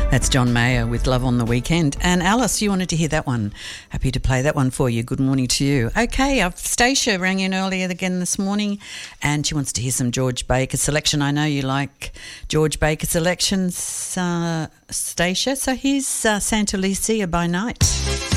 That's John Mayer with Love on the Weekend. And Alice, you wanted to hear that one. Happy to play that one for you. Good morning to you. Okay, Stacia rang in earlier again this morning and she wants to hear some George Baker selection. I know you like George Baker selections, Stacia. So here's Santa Lucia by Night.